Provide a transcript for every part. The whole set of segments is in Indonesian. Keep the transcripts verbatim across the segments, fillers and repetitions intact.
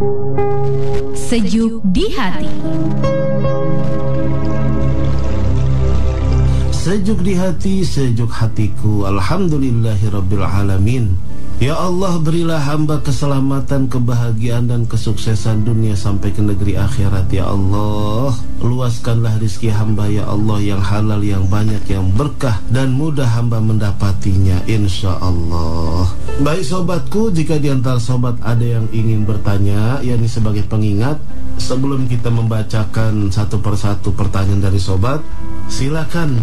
Sejuk di hati. Sejuk di hati, sejuk hatiku. Alhamdulillahirabbil alamin. Ya Allah, berilah hamba keselamatan, kebahagiaan dan kesuksesan dunia sampai ke negeri akhirat. Ya Allah, luaskanlah rizki hamba ya Allah, yang halal, yang banyak, yang berkah, dan mudah hamba mendapatinya insya Allah. Baik sobatku, jika di antara sobat ada yang ingin bertanya, yakni sebagai pengingat, sebelum kita membacakan satu persatu pertanyaan dari sobat, silakan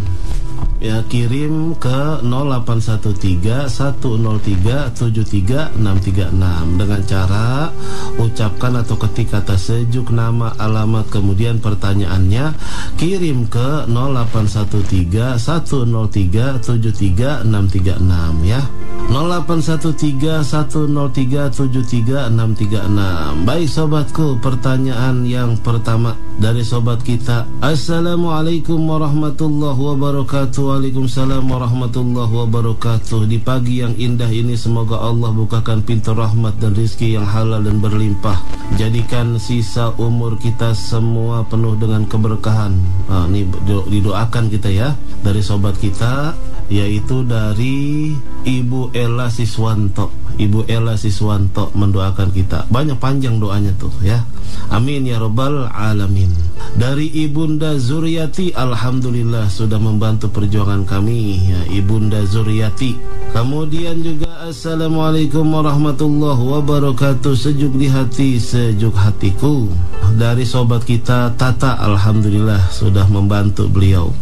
ya kirim ke nol delapan satu tiga satu nol tiga tujuh tiga enam tiga enam dengan cara ucapkan atau ketik kata sejuk, nama, alamat, kemudian pertanyaannya kirim ke nol delapan satu tiga satu nol tiga tujuh tiga enam tiga enam ya. nol delapan satu tiga satu nol tiga tujuh tiga enam tiga enam. Baik sobatku, pertanyaan yang pertama dari sobat kita. Assalamualaikum warahmatullahi wabarakatuh. Waalaikumsalam warahmatullahi wabarakatuh. Di pagi yang indah ini semoga Allah bukakan pintu rahmat dan rizki yang halal dan berlimpah. Jadikan sisa umur kita semua penuh dengan keberkahan. Nah, ini didoakan kita ya dari sobat kita, yaitu dari Ibu Ella Siswanto. Ibu Ella Siswanto mendoakan kita. Banyak panjang doanya tuh ya. Amin ya rabbal alamin. Dari Ibunda Zuriati, alhamdulillah sudah membantu perjuangan kami ya, Ibunda Zuriati. Kemudian juga assalamualaikum warahmatullahi wabarakatuh. Sejuk di hati, sejuk hatiku. Dari sobat kita Tata, alhamdulillah sudah membantu beliau.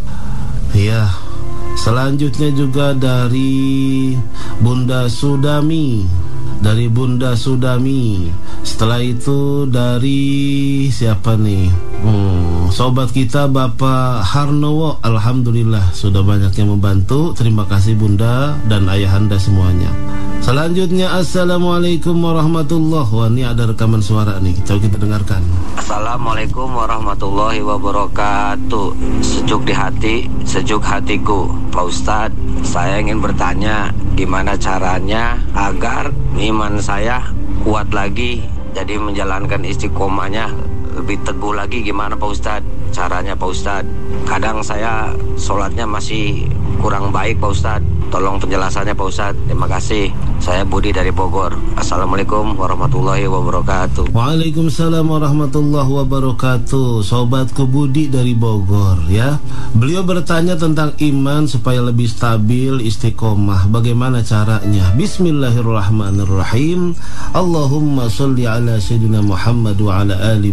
Ya. Selanjutnya juga dari Bunda Sudami. Dari Bunda Sudami. Setelah itu dari siapa nih? Hmm, sobat kita Bapak Harnowo, alhamdulillah sudah banyak yang membantu. Terima kasih Bunda dan ayahanda semuanya. Selanjutnya assalamualaikum warahmatullahi wabarakatuh. Wah, ini ada rekaman suara nih, coba kita dengarkan. Assalamualaikum warahmatullahi wabarakatuh. Sejuk di hati, sejuk hatiku. Pak Ustadz, saya ingin bertanya gimana caranya agar iman saya kuat lagi, jadi menjalankan istiqomahnya lebih teguh lagi. Gimana Pak Ustadz caranya Pak Ustadz? Kadang saya sholatnya masih kurang baik Pak Ustadz. Tolong penjelasannya Pak Ustadz. Terima kasih. Saya Budi dari Bogor. Assalamualaikum warahmatullahi wabarakatuh. Waalaikumsalam warahmatullahi wabarakatuh. Sobatku Budi dari Bogor ya. Beliau bertanya tentang iman supaya lebih stabil, istiqomah. Bagaimana caranya? Bismillahirrahmanirrahim. Allahumma sholli ala sayyidina Muhammad wa ala ali